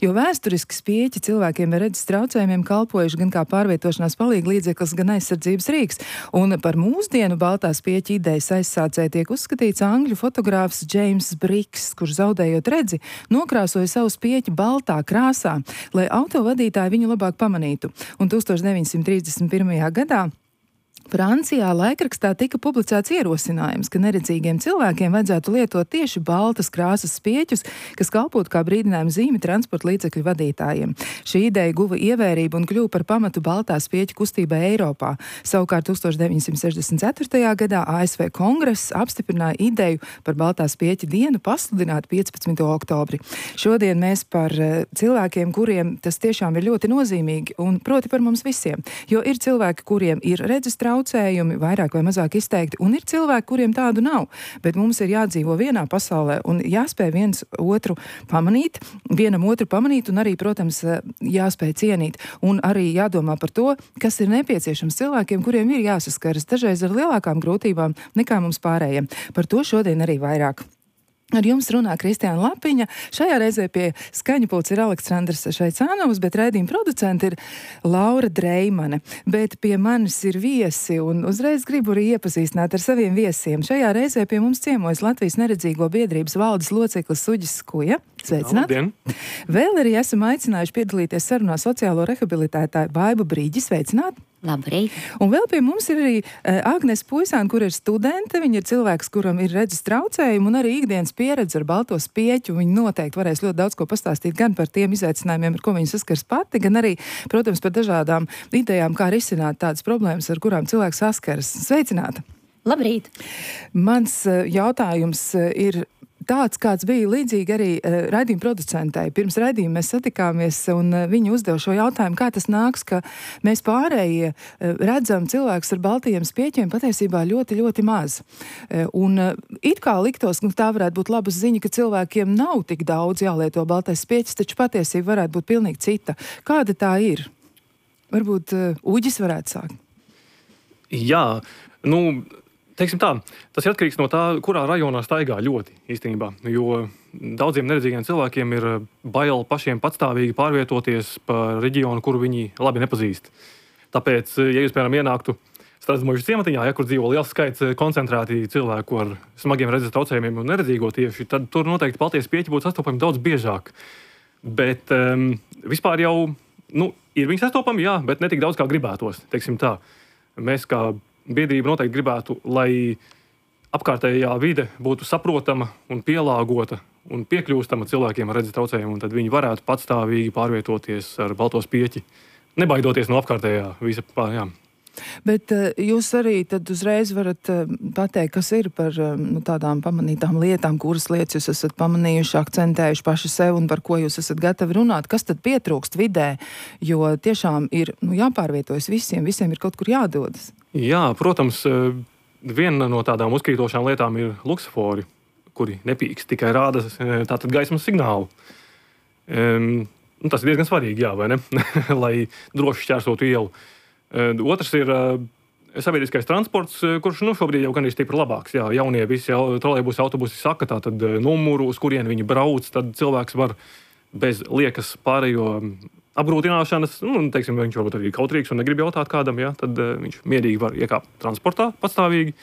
jo vēsturiski spieķi cilvēkiem ar redzes traucējumiem kalpojuši gan kā pārvietošanās palīglīdzeklis, gan aizsardzības rīks. Un par mūsdienu baltā spieķa idejas aizsācēji tiek uzskatīts angļu fotogrāfs James Bricks, kurš zaudējot redzi, nokrāsoja savu spieķi baltā krāsā, lai autovadītāji viņu labāk pamanītu. Un 1931. gadā Francijā laikrakstā tika publicēts ierosinājums, ka neredzīgiem cilvēkiem vajadzētu lietot tieši baltas krāsas spieķus, kas kalpotu kā brīdinājuma zīme transporta līdzekļu vadītājiem. Šī ideja guva ievērību un kļuva par pamatu baltā spieķu kustībai Eiropā. Savukārt 1964. gadā ASV kongress apstiprināja ideju par baltā spieķa dienu pasludināt 15. oktobri. Šodien mēs par cilvēkiem, kuriem tas tiešām ir ļoti nozīmīgi, un proti par mums visiem, jo ir cilvēki, kuriem ir redzes traucējumi, vairāk vai mazāk izteikti, un ir cilvēki, kuriem tādu nav. Bet mums ir jādzīvo vienā pasaulē un jāspēj viens otru pamanīt, vienam otru pamanīt un arī, protams, jāspēj cienīt. Un arī jādomā par to, kas ir nepieciešams cilvēkiem, kuriem ir jāsaskaras dažreiz ar lielākām grūtībām nekā mums pārējiem. Par to šodien arī vairāk. Ar jums runā Kristiāna Lapiņa. Šajā reizē pie skaņu pults ir Aleksandrs Šaicānovs, bet raidījuma producenti ir Laura Dreimane. Bet pie manis ir viesi, un uzreiz gribu arī iepazīstināt ar saviem viesiem. Šajā reizē pie mums ciemojas Latvijas neredzīgo biedrības valdes loceklis Uģis Skuja. Sveicināt! Labdien! Vēl arī esam aicinājuši piedalīties sarunā sociālo rehabilitētāju Baibu Brīģi. Sveicināt! Labrīt! Un vēl pie mums ir arī Agnes Puisāne, kur ir studente. Viņa ir cilvēks, kuram ir redzes traucējumi un arī ikdienas pieredze ar balto spieķu. Viņa noteikti varēs ļoti daudz ko pastāstīt gan par tiem izaicinājumiem, ar ko viņa saskars pati, gan arī, protams, par dažādām idejām, kā risināt tādas problēmas, ar kurām cilvēks saskaras. Sveicināta! Labrīt! Mans jautājums ir tāds, kāds bija līdzīgi arī raidījuma producentei. Pirms raidījuma mēs satikāmies, un viņi uzdeva šo jautājumu, kā tas nāks, ka mēs pārējie redzam cilvēkus ar baltajiem spieķiem patiesībā ļoti, ļoti maz. Un it kā liktos, ka tā varētu būt laba ziņa, ka cilvēkiem nav tik daudz jālieto baltais spieķis, taču patiesība varētu būt pilnīgi cita. Kāda tā ir? Varbūt Uģis varētu sākt. Jā, teiksim tā, tas ir atkarīgs no tā, kurā rajonā staigā ļoti īstenībā, jo daudziem neredzīgiem cilvēkiem ir bail pašiem patstāvīgi pārvietoties pa reģionu, kuru viņi labi nepazīst. Tāpēc, ja jūs, piemēram, ienāktu Strasmojuši ciematiņā, kur dzīvo liels skaits koncentrēti cilvēku ar smagiem redzes traucējumiem un neredzīgo tieši, tad tur noteikti baltie spieķi būtu sastopami daudz biežāk. Bet vispār jau, ir viņi sastopami, jā, bet ne tik daudz, kā gribētos, teiksim tā. Mēs kā biedrība noteikti gribētu, lai apkārtējā vide būtu saprotama un pielāgota un piekļūstama cilvēkiem ar redzes traucējumiem, un tad viņi varētu patstāvīgi pārvietoties ar balto spieķi, nebaidoties no apkārtējā visa pārējām. Bet jūs arī tad uzreiz varat pateikt, kas ir par tādām pamanītām lietām, kuras lietas jūs esat pamanījuši, akcentējuši paši sev un par ko jūs esat gatavi runāt, kas tad pietrūkst vidē, jo tiešām ir jāpārvietojas visiem ir kaut kur jādodas. Jā, protams, viena no tādām uzkrītošām lietām ir luksofori, kuri nepīkst, tikai rāda tātad gaismas signālu. Tas ir diezgan svarīgi, jā, vai ne? Lai droši šķērsotu ielu. Otrs ir sabiedriskais transports, kurš šobrīd jau gan ir stipri labāks. Jā, jaunie visi trolejbusi, autobusi saka tātad numuru, uz kurien viņi brauc, tad cilvēks var bez liekas pārējo apgrūtināšanas, teiksim, viņš varbūt arī kautrīgs un negrib jautāt kādam, jā, tad viņš mierīgi var iekāpt transportā patstāvīgi.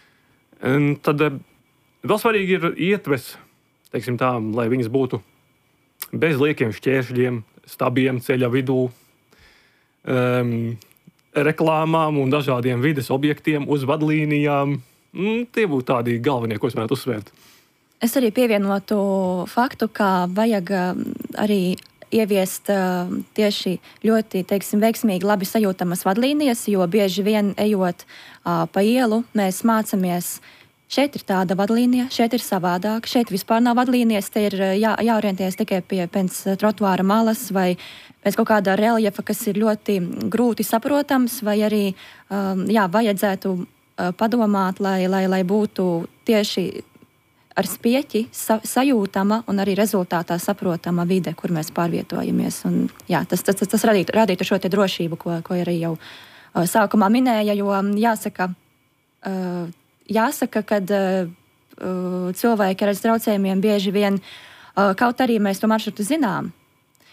Tad vēl svarīgi ir ietves, teiksim tā, lai viņas būtu bez liekiem šķēršļiem, stabiem ceļa vidū, reklāmām un dažādiem vides objektiem uz vadlīnijām. Tie būtu tādi galvenie, ko es varētu uzsvērt. Es arī pievienotu faktu, ka vajag arī ieviest tieši ļoti, veiksmīgi labi sajūtamas vadlīnijas, jo bieži vien ejot pa ielu, mēs mācamies, šeit ir tāda vadlīnija, šeit ir savādāk, šeit vispār nav vadlīnijas, te ir jāorientējas tikai pēc trotuāra malas vai pēc kaut kāda reljefa, kas ir ļoti grūti saprotams, vai arī vajadzētu padomāt, lai būtu tieši ar spieķi sajūtama un arī rezultātā saprotama vide, kur mēs pārvietojamies. Un, jā, tas radītu šo te drošību, ko arī jau sākumā minēja, jo jāsaka, kad cilvēki ar traucējumiem bieži vien, kaut arī mēs to maršrutu zinām,